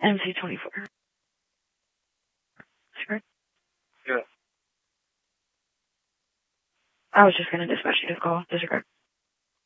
MC-24. Sure. Yeah. I was just gonna dispatch you to the call. Disregard.